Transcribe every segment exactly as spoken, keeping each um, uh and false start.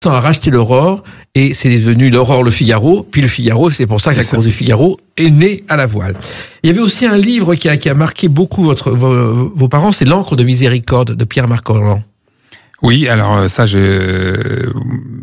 a racheté l'Aurore et c'est devenu l'Aurore Le Figaro, puis Le Figaro, c'est pour ça que c'est la ça. course du Figaro est née à la voile. Il y avait aussi un livre qui a, qui a marqué beaucoup votre, vos, vos parents, c'est L'Ancre de Miséricorde de Pierre-Marc Orlan. Oui, alors ça, je,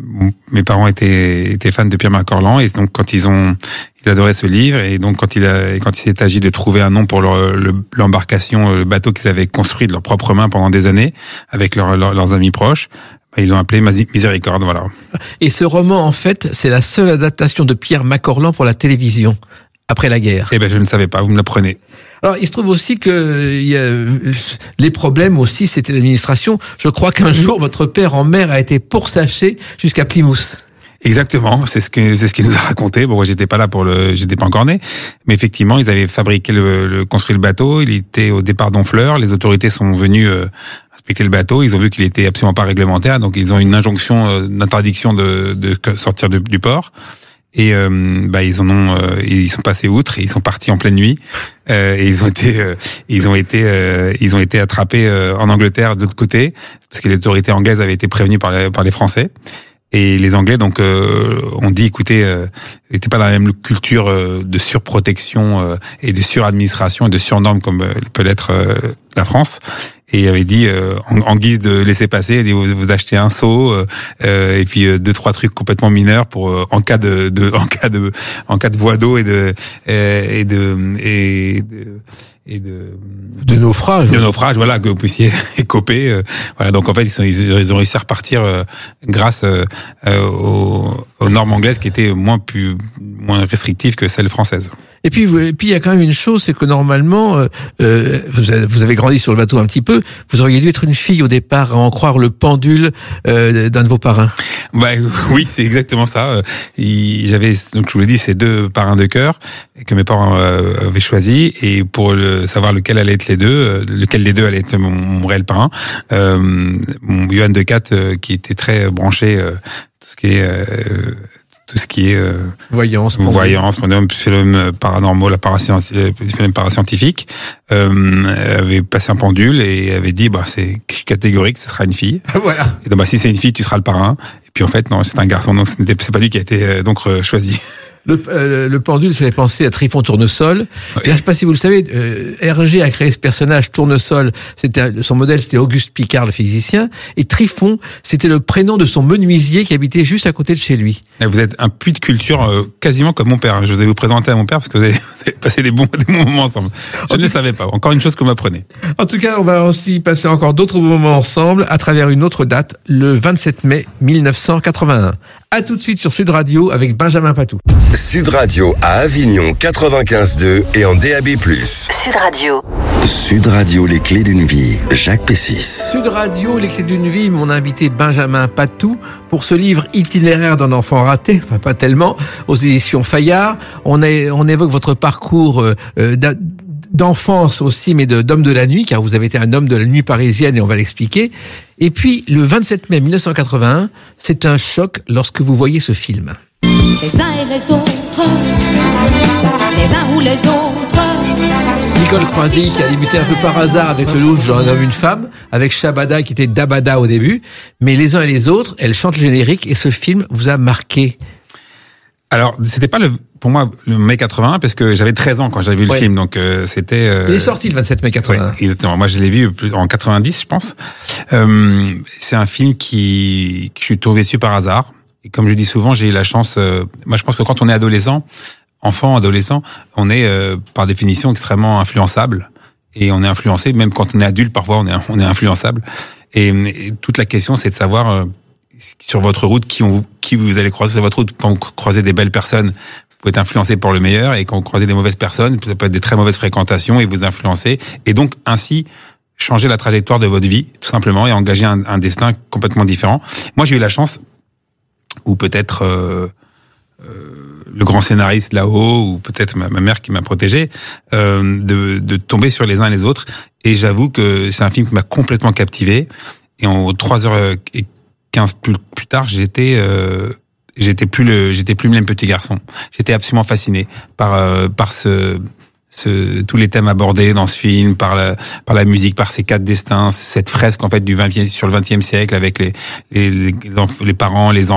mes parents étaient, étaient fans de Pierre-Marc Orlan et donc quand ils ont, ils adoraient ce livre et donc quand il a, quand il s'est agi de trouver un nom pour leur, le, l'embarcation, le bateau qu'ils avaient construit de leurs propres mains pendant des années avec leur, leur, leurs amis proches, ils l'ont appelé Miséricorde, voilà. Et ce roman, en fait, c'est la seule adaptation de Pierre-Marc Orlan pour la télévision après la guerre. Eh ben, je ne savais pas, vous me l'apprenez. Alors, il se trouve aussi que il y a, les problèmes aussi, c'était l'administration. Je crois qu'un jour, votre père en mer a été pourchassé jusqu'à Plymouth. Exactement, c'est ce que c'est ce qu'il nous a raconté. Bon, moi, j'étais pas là pour le, j'étais pas encore né, mais effectivement, ils avaient fabriqué le, le construit le bateau. Il était au départ d'Honfleur. Les autorités sont venues euh, inspecter le bateau. Ils ont vu qu'il était absolument pas réglementaire, donc ils ont une injonction euh, d'interdiction de, de sortir de, du port. Et euh, bah ils en ont, euh, ils sont passés outre et ils sont partis en pleine nuit. Euh, et ils ont été, euh, ils ont été, euh, ils ont été attrapés euh, en Angleterre de l'autre côté parce que les autorités anglaises avaient été prévenues par les, par les Français. Et les Anglais donc euh, ont dit, écoutez, euh, n'étaient pas dans la même culture euh, de surprotection euh, et de suradministration et de surnormes comme euh, peut l'être euh, la France. Et il avait dit, euh, en, en guise de laisser passer, il a dit, vous, vous achetez un seau euh, et puis euh, deux trois trucs complètement mineurs pour euh, en cas de, de en cas de en cas de voie d'eau et de et de et de et de de naufrage de naufrage voilà que vous puissiez écoper euh, voilà donc en fait ils sont ils ont réussi à repartir euh, grâce euh, aux, aux normes anglaises qui étaient moins plus moins restrictives que celles françaises. Et puis, et puis il y a quand même une chose, c'est que normalement, euh, euh, vous, avez, vous avez grandi sur le bateau un petit peu, vous auriez dû être une fille au départ, à en croire le pendule euh, d'un de vos parrains. Bah oui, c'est exactement ça. Il, j'avais, donc je vous l'ai dit, ces deux parrains de cœur que mes parents euh, avaient choisis, et pour le, savoir lequel allait être les deux, euh, lequel des deux allait être mon, mon réel parrain, euh, mon Johan Decat euh, qui était très branché euh, tout ce qui est euh, tout ce qui est euh, voyance, voyance, phénomènes paranormaux, la phénomène parascientifique, euh, avait passé un pendule et avait dit bah c'est catégorique, ce sera une fille. Voilà. Et donc bah si c'est une fille, tu seras le parrain. Et puis en fait non, c'est un garçon, donc ce n'était c'est pas lui qui a été euh, donc euh, choisi. Le, euh, le pendule, ça fait penser à Trifon Tournesol. Oui. Et là, je sais pas si vous le savez, euh, Hergé a créé ce personnage Tournesol. C'était son modèle, c'était Auguste Picard, le physicien. Et Trifon, c'était le prénom de son menuisier qui habitait juste à côté de chez lui. Et vous êtes un puits de culture euh, quasiment comme mon père. Je vous ai vous présenter à mon père parce que vous avez, vous avez passé des bons, des bons moments ensemble. Je en ne le savais pas. Encore une chose que vous m'apprenez. En tout cas, on va aussi passer encore d'autres moments ensemble à travers une autre date, le vingt-sept mai mille neuf cent quatre-vingt-un. À tout de suite sur Sud Radio avec Benjamin Patou. Sud Radio à Avignon quatre-vingt-quinze deux et en D A B plus. Sud Radio. Sud Radio, les clés d'une vie. Jacques Pessis. Sud Radio, les clés d'une vie. Mon invité Benjamin Patou pour ce livre Itinéraire d'un enfant raté, enfin pas tellement, aux éditions Fayard. On, est, on évoque votre parcours euh, d'enfance aussi, mais de, d'homme de la nuit, car vous avez été un homme de la nuit parisienne et on va l'expliquer. Et puis, le vingt-sept mai mille neuf cent quatre-vingt-un, c'est un choc lorsque vous voyez ce film. Les uns et les autres, les uns ou les autres. Nicole Croisille qui a débuté un peu par hasard avec le louche Un homme, une femme, avec Shabada qui était Dabada au début, mais les uns et les autres, elle chante le générique et ce film vous a marqué. Alors, c'était pas le, pour moi le mai quatre-vingt-un parce que j'avais treize ans quand j'avais vu le ouais. film, donc euh, c'était. Euh, Il est sorti le vingt-sept mai quatre-vingt-un. Ouais, exactement. Moi, je l'ai vu en quatre-vingt-dix, je pense. Euh, c'est un film qui, que je suis tombé dessus par hasard. Et comme je dis souvent, j'ai eu la chance. Euh, moi, je pense que quand on est adolescent, enfant, adolescent, on est euh, par définition extrêmement influençable. Et on est influencé, même quand on est adulte, parfois on est on est influençable. Et, et toute la question, c'est de savoir. Euh, sur votre route, qui, on, qui vous allez croiser sur votre route. Quand vous croisez des belles personnes, vous pouvez être influencé pour le meilleur, et quand vous croisez des mauvaises personnes, ça peut être des très mauvaises fréquentations et vous influencer, et donc ainsi changer la trajectoire de votre vie, tout simplement, et engager un, un destin complètement différent. Moi, j'ai eu la chance, ou peut-être euh, euh, le grand scénariste là-haut, ou peut-être ma, ma mère qui m'a protégé, euh, de, de tomber sur les uns et les autres, et j'avoue que c'est un film qui m'a complètement captivé, et en trois heures et quinze plus, plus tard, j'étais, euh, j'étais plus le, j'étais plus le même petit garçon. J'étais absolument fasciné par, euh, par ce, ce, tous les thèmes abordés dans ce film, par la, par la musique, par ces quatre destins, cette fresque, en fait, du vingtième, sur le vingtième siècle avec les, les, les, les parents, les enfants,